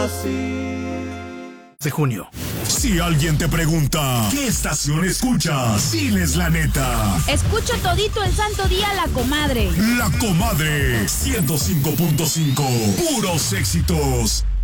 de junio. Si alguien te pregunta, ¿qué estación escuchas? Diles la neta. Escucho todito el santo día La Comadre. La Comadre 105.5. Puros éxitos.